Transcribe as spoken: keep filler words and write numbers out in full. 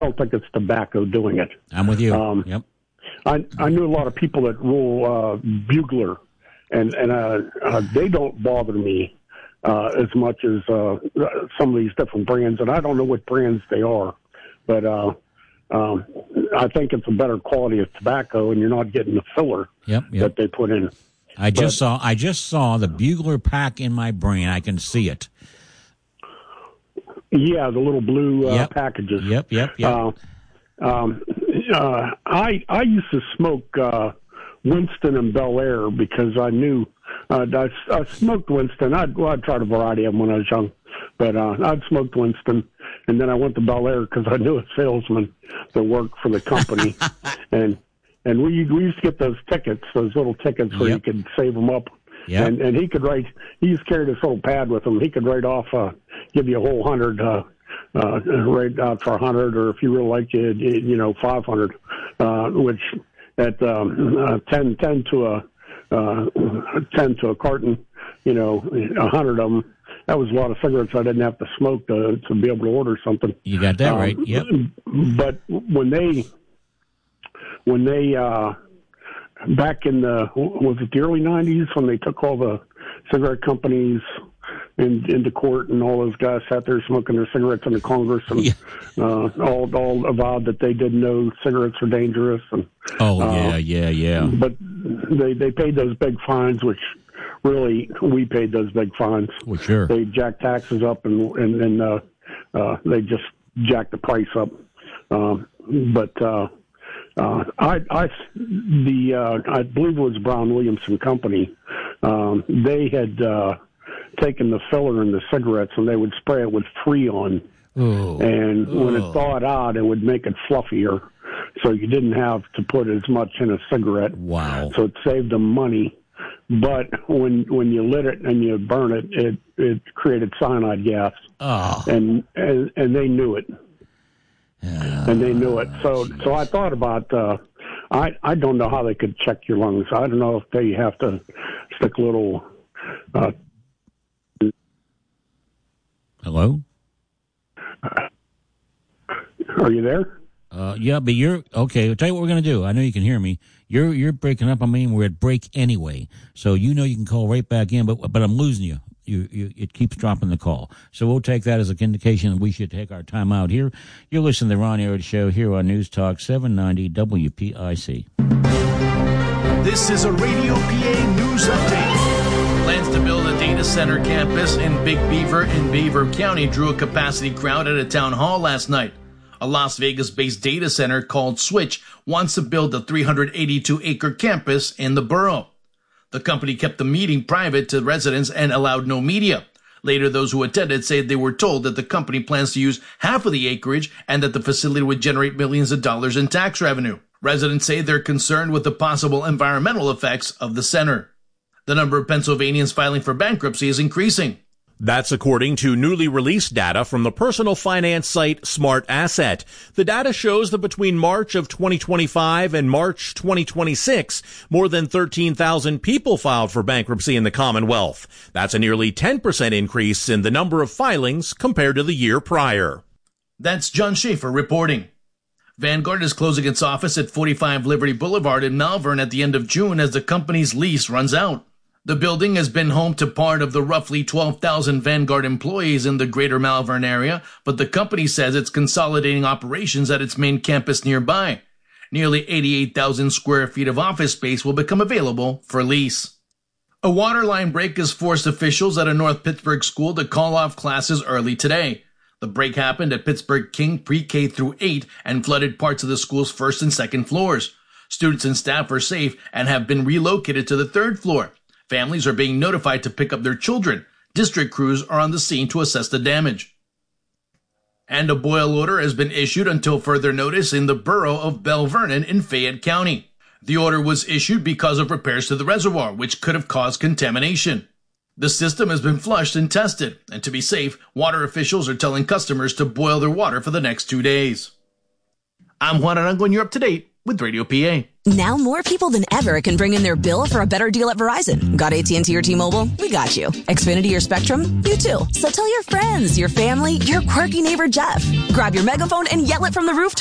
don't think it's tobacco doing it. I'm with you. Um, yep. I I knew a lot of people that roll uh, Bugler, and and uh, uh, they don't bother me uh, as much as uh, some of these different brands, and I don't know what brands they are, but uh, um, I think it's a better quality of tobacco, and you're not getting the filler yep, yep. that they put in. I just but, saw I just saw the Bugler pack in my brain. I can see it. Yeah, the little blue uh, yep. packages. Yep, yep, yep. Uh, um, uh, I I used to smoke uh, Winston and Bel Air because I knew uh, I, I smoked Winston. I'd, well, I'd tried a variety of them when I was young, but uh, I'd smoked Winston, and then I went to Bel Air because I knew a salesman that worked for the company, and and we we used to get those tickets, those little tickets where yep. you could save them up. Yep. And and he could write. He used to carry this little pad with him. He could write off, uh, give you a whole hundred, uh, uh, write out for a hundred, or if you really liked it, you know, five hundred. Uh, which at um, uh, ten, ten to a uh, ten to a carton, you know, a hundred of them. That was a lot of cigarettes I didn't have to smoke to to be able to order something. You got that um, right. Yep. But when they when they uh, back in the, was it the early nineties when they took all the cigarette companies in, into court and all those guys sat there smoking their cigarettes in the Congress and yeah. uh, all all avowed that they didn't know cigarettes were dangerous. And, oh, uh, yeah, yeah, yeah. But they, they paid those big fines, which really we paid those big fines. Well, sure. They jacked taxes up and and then uh, uh, they just jacked the price up. Um, but uh, Uh, I, I, the, uh, I believe it was Brown Williamson Company. Um, they had uh, taken the filler in the cigarettes and they would spray it with Freon. Ooh. And when Ooh. it thawed out, it would make it fluffier, so you didn't have to put as much in a cigarette. Wow! So it saved them money. But when when you lit it and you burn it, it it created cyanide gas. Oh. And and and they knew it. Oh, and they knew it. So, geez. so I thought about. Uh, I I don't know how they could check your lungs. I don't know if they have to stick a little. Uh, Hello. Are you there? Uh, yeah, but you're okay. I'll tell you what we're gonna do. I know you can hear me. You're you're breaking up. I mean, we're at break anyway, so you know you can call right back in. But but I'm losing you. You, you, it keeps dropping the call. So we'll take that as an indication that we should take our time out here. You're listening to the Ron Arad Show here on News Talk seven ninety W P I C. This is a Radio P A News Update. Plans to build a data center campus in Big Beaver in Beaver County drew a capacity crowd at a town hall last night. A Las Vegas-based data center called Switch wants to build a three hundred eighty-two acre campus in the borough. The company kept the meeting private to residents and allowed no media. Later, those who attended said they were told that the company plans to use half of the acreage and that the facility would generate millions of dollars in tax revenue. Residents say they're concerned with the possible environmental effects of the center. The number of Pennsylvanians filing for bankruptcy is increasing. That's according to newly released data from the personal finance site Smart Asset. The data shows that between March of twenty twenty-five and March twenty twenty-six, more than thirteen thousand people filed for bankruptcy in the Commonwealth. That's a nearly ten percent increase in the number of filings compared to the year prior. That's John Schaefer reporting. Vanguard is closing its office at forty-five Liberty Boulevard in Malvern at the end of June as the company's lease runs out. The building has been home to part of the roughly twelve thousand Vanguard employees in the greater Malvern area, but the company says it's consolidating operations at its main campus nearby. Nearly eighty-eight thousand square feet of office space will become available for lease. A water line break has forced officials at a North Pittsburgh school to call off classes early today. The break happened at Pittsburgh King Pre-K through eight and flooded parts of the school's first and second floors. Students and staff are safe and have been relocated to the third floor. Families are being notified to pick up their children. District crews are on the scene to assess the damage. And a boil order has been issued until further notice in the borough of Bell Vernon in Fayette County. The order was issued because of repairs to the reservoir, which could have caused contamination. The system has been flushed and tested, and to be safe, water officials are telling customers to boil their water for the next two days. I'm Juan Arango, and you're up to date with Radio P A. Now more people than ever can bring in their bill for a better deal at Verizon. Got A T and T or T-Mobile? We got you. Xfinity or Spectrum? You too. So tell your friends, your family, your quirky neighbor Jeff. Grab your megaphone and yell it from the rooftop.